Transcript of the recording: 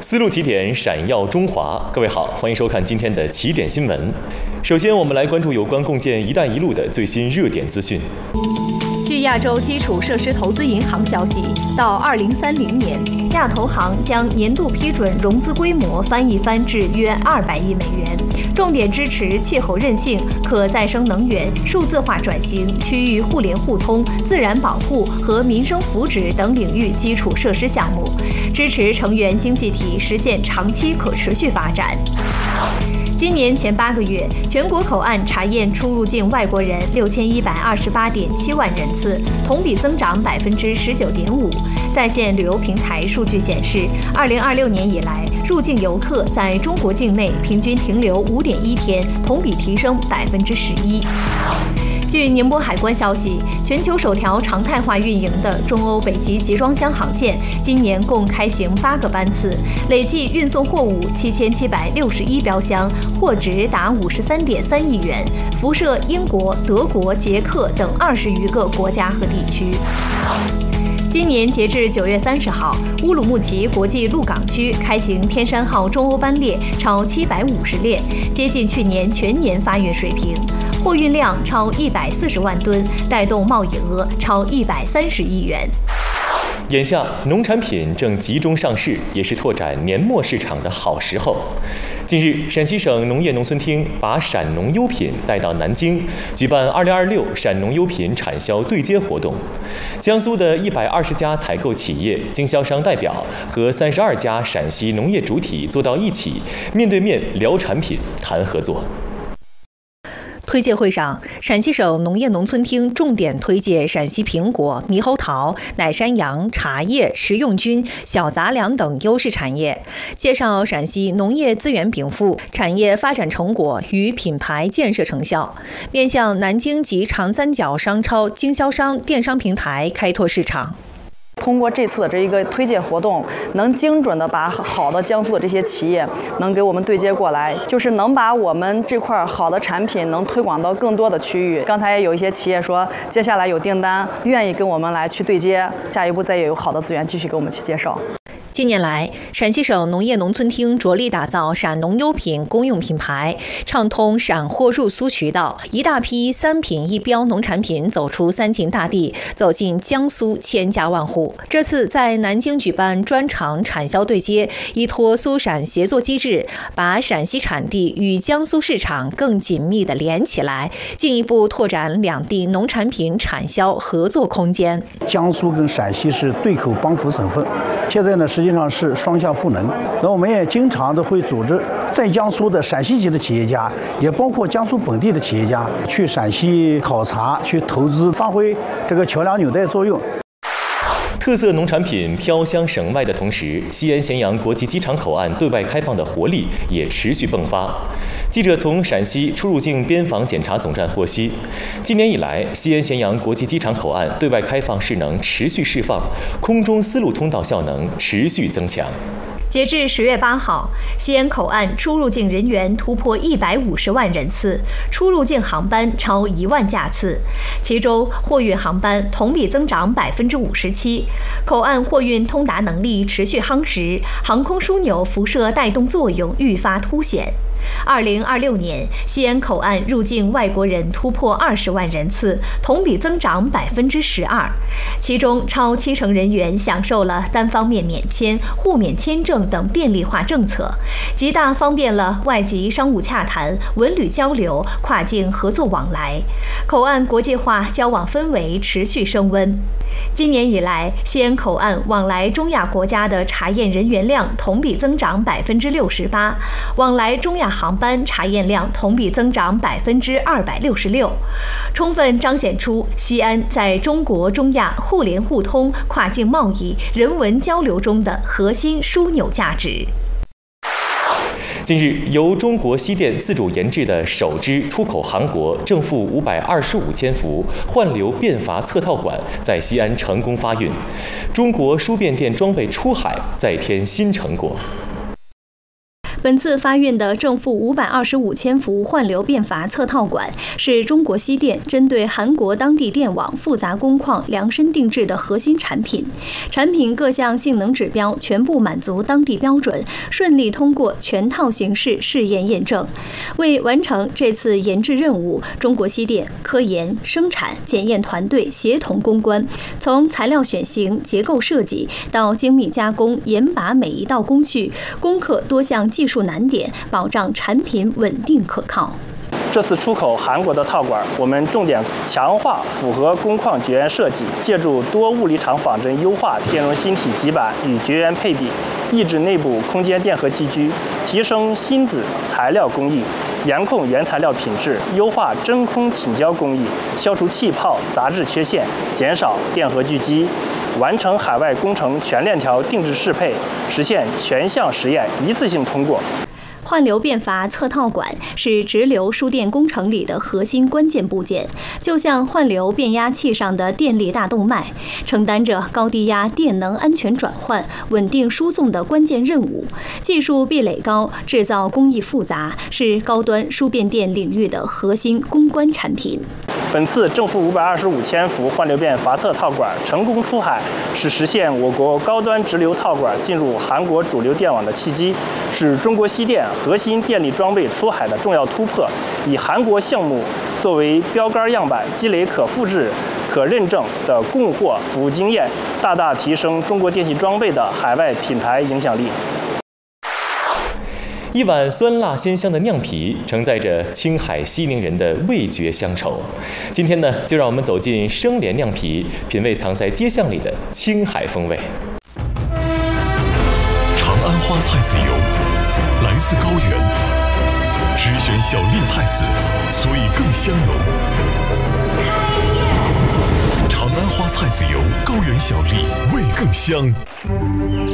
思路起点，闪耀中华。各位好，欢迎收看今天的起点新闻。首先，我们来关注有关共建“一带一路”的最新热点资讯。 据亚洲基础设施投资银行消息，到2030年，亚投行将年度批准融资规模翻一番至约200亿美元，重点支持气候韧性、可再生能源、数字化转型、区域互联互通、自然保护和民生福祉等领域基础设施项目，支持成员经济体实现长期可持续发展。今年前8个月，全国口岸查验出入境外国人6128.7万人次，同比增长19.5%。在线旅游平台数据显示，2026年以来，入境游客在中国境内平均停留5.1天，同比提升11%。据宁波海关消息，全球首条常态化运营的中欧北极集装箱航线，今年共开行8个班次，累计运送货物7761标箱，货值达53.3亿元，辐射英国、德国、捷克等20余个国家和地区。今年截至9月30号，乌鲁木齐国际陆港区开行天山号中欧班列超750列，接近去年全年发运水平，货运量超140万吨，带动贸易额超130亿元。 眼下，农产品正集中上市，也是拓展年末市场的好时候。近日，陕西省农业农村厅把陕农优品带到南京，举办2026陕农优品产销对接活动。江苏的120家采购企业、经销商代表和32家陕西农业主体坐到一起，面对面聊产品、谈合作。 推介会上，陕西省农业农村厅重点推介陕西苹果、猕猴桃、奶山羊、茶叶、食用菌、小杂粮等优势产业，介绍陕西农业资源禀赋、产业发展成果与品牌建设成效，面向南京及长三角商超经销商电商平台开拓市场。 通过这次的这一个推介活动，能精准的把好的江苏的这些企业能给我们对接过来，就是能把我们这块好的产品能推广到更多的区域。刚才也有一些企业说，接下来有订单，愿意跟我们来去对接，下一步再有好的资源继续给我们去介绍。 近年来，陕西省农业农村厅着力打造陕农优品公用品牌，畅通陕货入苏渠道，一大批3品1标农产品走出三秦大地，走进江苏千家万户。这次在南京举办专场产销对接，依托苏陕协作机制，把陕西产地与江苏市场更紧密地连起来，进一步拓展两地农产品产销合作空间。 江苏跟陕西是对口帮扶省份，现在呢实际上是双向赋能。那我们也经常的会组织在江苏的陕西籍的企业家，也包括江苏本地的企业家去陕西考察、去投资，发挥这个桥梁纽带作用。 特色农产品飘香省外的同时，西安咸阳国际机场口岸对外开放的活力也持续迸发。记者从陕西出入境边防检查总站获悉，今年以来，西安咸阳国际机场口岸对外开放势能持续释放，空中丝路通道效能持续增强。 截至10月8号，西安口岸出入境人员突破150万人次，出入境航班超1万架次，其中货运航班同比增长57%，口岸货运通达能力持续夯实，航空枢纽辐射带动作用愈发凸显。2026年，西安口岸入境外国人突破20万人次，同比增长12%，其中超70%人员享受了单方面免签、互免签证等便利化政策，极大方便了外籍商务洽谈、文旅交流、跨境合作往来，口岸国际化交往氛围持续升温。今年以来，西安口岸往来中亚国家的查验人员量同比增长68%，往来中亚航班查验量同比增长266%，充分彰显出西安在中国中亚互联互通、跨境贸易、人文交流中的核心枢纽价值。 近日，由中国西电自主研制的首支出口韩国正负525千伏换流变阀侧套管在西安成功发运，中国输变电装备出海，再添新成果。 本次发运的正负525千伏换流变阀侧套管是中国西电针对韩国当地电网复杂工况量身定制的核心产品，产品各项性能指标全部满足当地标准，顺利通过全套形式试验验证。为完成这次研制任务，中国西电科研、生产、检验团队协同攻关，从材料选型、结构设计到精密加工，严把每一道工序，攻克多项技术难点，保障产品稳定可靠。 这次出口韩国的套管，我们重点强化复合工况绝缘设计，借助多物理场仿真优化电容芯体基板与绝缘配比，抑制内部空间电荷积聚，提升芯子材料工艺，严控原材料品质，优化真空倾胶工艺，消除气泡杂质缺陷，减少电荷聚集，完成海外工程全链条定制适配，实现全项实验一次性通过。 换流变阀侧套管是直流输电工程里的核心关键部件，就像换流变压器上的电力大动脉，承担着高低压电能安全转换、稳定输送的关键任务。技术壁垒高，制造工艺复杂，是高端输变电领域的核心攻关产品。 本次正负525千伏换流变阀侧套管成功出海，是实现我国高端直流套管进入韩国主流电网的契机，是中国西电核心电力装备出海的重要突破。以韩国项目作为标杆样板，积累可复制、可认证的供货服务经验，大大提升中国电气装备的海外品牌影响力。 一碗酸辣鲜香的酿皮，承载着青海西宁人的味觉乡愁。今天呢，就让我们走进生莲酿皮，品味藏在街巷里的青海风味。 长安花菜籽油来自高原，只选小粒菜籽，所以更香浓。长安花菜籽油，高原小粒，味更香。